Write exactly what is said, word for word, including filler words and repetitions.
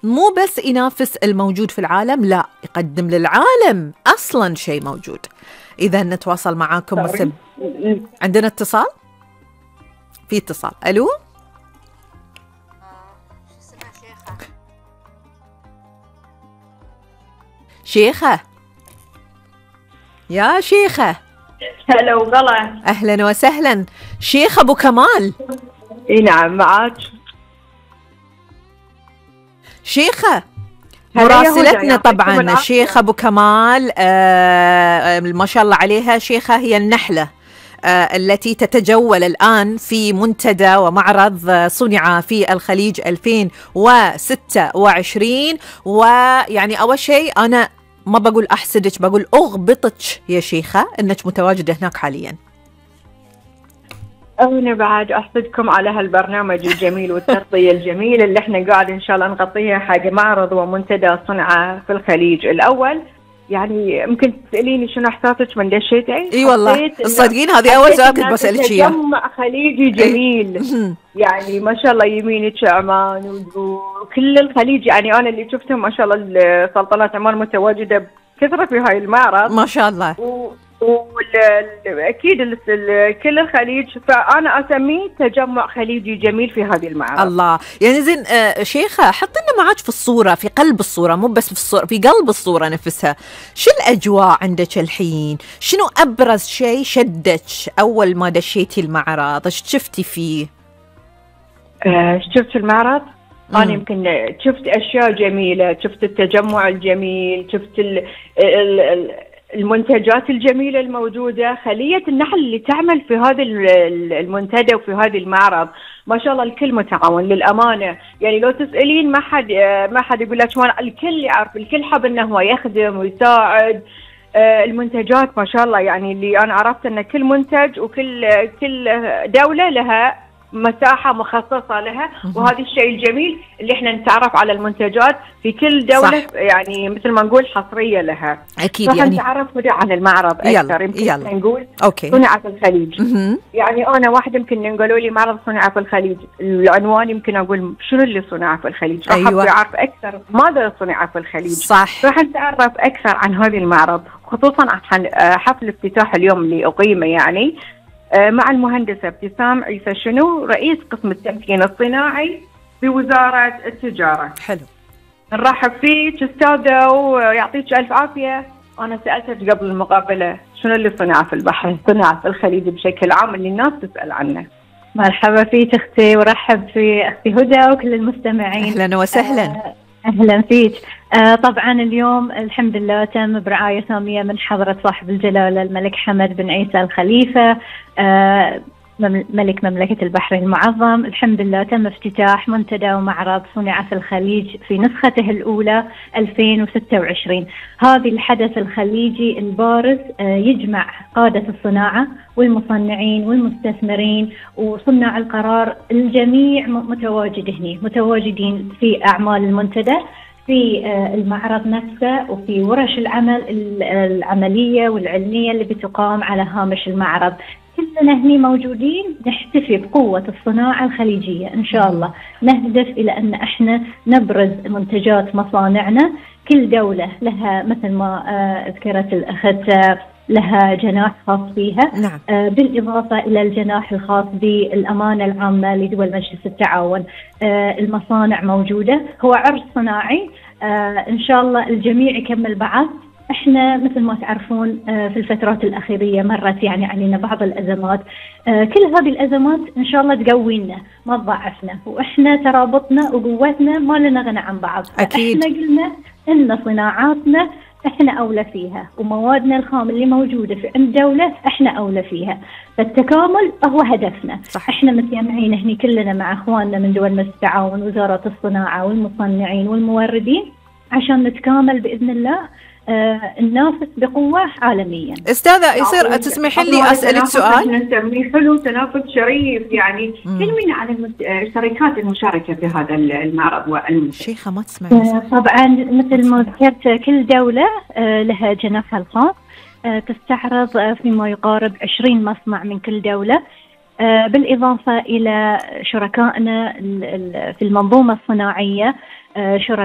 مو بس ينافس الموجود في العالم، لا، يقدم للعالم أصلا شيء موجود. إذا نتواصل معاكم مسب... عندنا اتصال، في اتصال. ألو، شيخة، يا شيخة. هلا وغلا. أهلا وسهلا شيخ أبو كمال. اي نعم معاك شيخة. مراسلتنا طبعا شيخ أبو كمال، آه ما شاء الله عليها شيخة، هي النحلة آه التي تتجول الآن في منتدى ومعرض صنع في الخليج ألفين وستة وعشرين. ويعني أول شيء أنا ما بقول أحسدك، بقول أغبطك يا شيخة أنك متواجدة هناك حاليا. أنا بعد أحسدكم على هالبرنامج الجميل والتغطية الجميلة اللي احنا قاعد إن شاء الله نغطيها حق معرض ومنتدى صنعاء في الخليج الأول. يعني ممكن تسأليني شنو إحساسك من دشيتي؟ اي والله الصدقين هذه أول سؤال كنت بسألك إياه. تجمع خليجي جميل يعني ما شاء الله، يمينك عمان وكل الخليج. يعني أنا اللي شفتهم ما شاء الله سلطنة عمان متواجدة بكثرة في هاي المعرض ما شاء الله، و... واكيد كل الخليج، فانا اسميه تجمع خليجي جميل في هذه المعرض. الله، يعني زين آه شيخه، حط لنا معك في الصوره، في قلب الصوره، مو بس في الصوره، في قلب الصوره نفسها. شو الاجواء عندك الحين؟ شنو ابرز شيء شدك اول ما دشيتي المعرض؟ ايش شفتي فيه؟ آه شفت المعرض، أنا يمكن شفت أشياء جميلة، شفت التجمع الجميل، شفت ال ال ال المنتجات الجميلة الموجودة، خلية النحل اللي تعمل في هذا المنتدى وفي هذه المعرض. ما شاء الله الكل متعاون للأمانة. يعني لو تسألين ما حد ما حد يقول لك، الكل يعرف، الكل حاب إنه هو يخدم ويساعد. المنتجات ما شاء الله، يعني اللي أنا عرفت إن كل منتج وكل كل دولة لها مساحة مخصصة لها، وهذا الشيء الجميل اللي احنا نتعرف على المنتجات في كل دولة. صح. يعني مثل ما نقول حصرية لها. أكيد. يعني نتعرف عن المعرض أكثر. يمكن يلا. نقول أوكي. صنع في الخليج. مه. يعني أنا واحد يمكن نقولوا لي معرض صنع في الخليج، العنوان يمكن أقول شنو اللي صنع في الخليج. أيوة. راح أعرف أكثر ماذا صنع في الخليج. صح. راح نتعرف أكثر عن هذه المعرض، خصوصا عن حفل افتتاح اليوم اللي أقيمه يعني مع المهندسة ابتسام عيسى شنو، رئيس قسم التمكين الصناعي بوزارة التجارة. حلو. نرحب فيك أستاذة ويعطيك ألف عافية. أنا سألتك قبل المقابلة شنو اللي صنع في البحر، صنع في الخليج بشكل عام اللي الناس تسأل عنه. مرحبا فيك أختي، ورحب في أختي هدى وكل المستمعين. أهلا وسهلا. آه أهلا فيك. آه طبعا اليوم الحمد لله تم برعاية سامية من حضرة صاحب الجلالة الملك حمد بن عيسى الخليفة آه ملك مملكة البحرين المعظم. الحمد لله تم افتتاح منتدى ومعرض صنع في الخليج في نسخته الأولى ألفين وستة وعشرين. هذا الحدث الخليجي البارز آه يجمع قادة الصناعة والمصنعين والمستثمرين وصناع القرار، الجميع متواجد هنا، متواجدين في أعمال المنتدى، في المعرض نفسه، وفي ورش العمل العملية والعلمية اللي بتقام على هامش المعرض. كلنا هني موجودين نحتفي بقوة الصناعة الخليجية إن شاء الله. نهدف إلى أن احنا نبرز منتجات مصانعنا. كل دولة لها مثل ما ذكرت الأخت لها جناح خاص فيها. نعم. آه بالإضافة إلى الجناح الخاص بالأمانة العامة لدول مجلس التعاون. آه المصانع موجودة، هو عرس صناعي. آه إن شاء الله الجميع يكمل بعض. إحنا مثل ما تعرفون آه في الفترات الأخيرة مرت يعني علينا بعض الأزمات. آه كل هذه الأزمات إن شاء الله تقوينا ما تضعفنا، وإحنا ترابطنا وقوتنا ما لنا غنى عن بعض. أكيد. إحنا قلنا إن صناعاتنا احنا اولى فيها، وموادنا الخام اللي موجوده في عند دوله احنا اولى فيها، فالتكامل هو هدفنا. صح. احنا متجمعين هني كلنا مع اخواننا من دول مجلس التعاون، وزاره الصناعه والمصنعين والموردين، عشان نتكامل باذن الله آه ننافس بقوه عالميا. استاذه يصير تسمحين لي اسالك سؤال؟ نسميه حلو تنافس شريف. يعني كلمينا عن الشركات المشاركه في هذا المعرض والمنتدى. شيخه ما تسمعين. آه طبعا مثل ما ذكرت كل دوله آه لها جناحها الخاص. آه تستعرض آه فيما يقارب عشرين مصنع من كل دوله، آه بالاضافه الى شركائنا في المنظومه الصناعيه، آه